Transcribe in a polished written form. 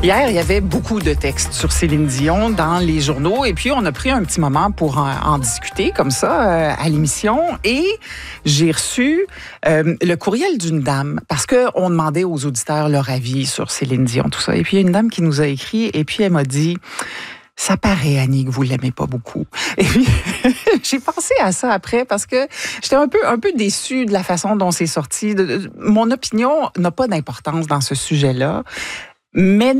Hier, il y avait beaucoup de textes sur Céline Dion dans les journaux et puis on a pris un petit moment pour en discuter comme ça à l'émission et j'ai reçu le courriel d'une dame parce qu'on demandait aux auditeurs leur avis sur Céline Dion, tout ça. Et puis il y a une dame qui nous a écrit et puis elle m'a dit... Ça paraît, Annie, que vous l'aimez pas beaucoup. Et puis, j'ai pensé à ça après parce que j'étais un peu déçue de la façon dont c'est sorti. Mon opinion n'a pas d'importance dans ce sujet-là. Mais